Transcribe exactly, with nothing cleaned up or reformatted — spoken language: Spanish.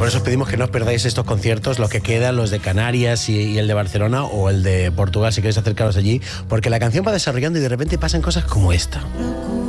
eso os pedimos que no os perdáis estos conciertos, los que quedan, los de Canarias y, y el de Barcelona o el de Portugal, si queréis acercaros allí, porque la canción va desarrollando y de repente pasan cosas como esta.